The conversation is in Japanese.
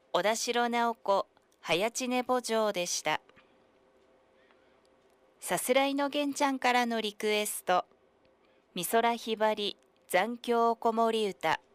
小田代直子早知根墓場でした。さすらいの玄ちゃんからのリクエスト、美空ひばり残響子守歌。